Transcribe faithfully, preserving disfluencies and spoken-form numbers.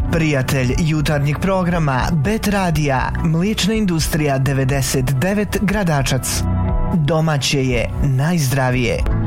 Prijatelj jutarnjeg programa Bet Radija, Mliječna industrija devedeset devet Gradačac. Domaće je najzdravije.